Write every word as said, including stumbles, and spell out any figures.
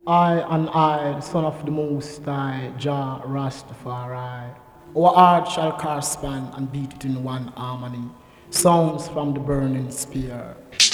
I and I, the son of the Most High, Jah Rastafari. Our heart shall correspond and beat it in one harmony. Sounds from the burning spear.